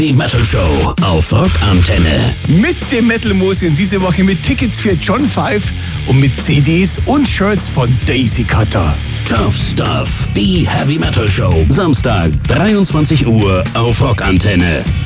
Die Metal Show auf Rockantenne. Mit dem Metal Museum diese Woche mit Tickets für John Five und mit CDs und Shirts von Daisy Cutter. Tough Stuff, die Heavy Metal Show. Samstag, 23 Uhr auf Rockantenne.